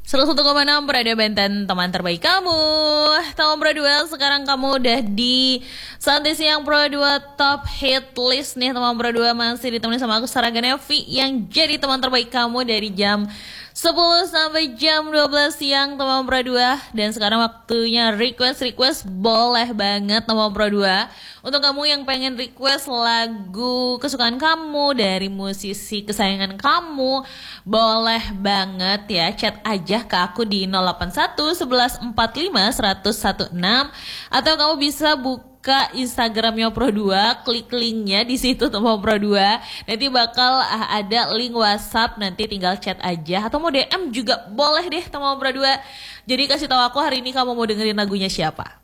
101,6 Radio Benten, teman terbaik kamu. Tahun Pro 2, sekarang kamu udah di Santai Siang Pro 2 Top Hit List nih. Teman Pro 2 masih ditemani sama aku Sarah Ganevi yang jadi teman terbaik kamu dari jam 10 sampai jam 12 siang teman Pro 2. Dan sekarang waktunya request boleh banget teman Pro 2. Untuk kamu yang pengen request lagu kesukaan kamu dari musisi kesayangan kamu, boleh banget ya, chat aja ke aku di 081 11 45 116 atau kamu bisa buka Instagramnya Pro 2, klik linknya di situ teman Pro 2. Nanti bakal ada link WhatsApp, nanti tinggal chat aja atau mau DM juga boleh deh teman Pro 2. Jadi kasih tahu aku hari ini kamu mau dengerin lagunya siapa.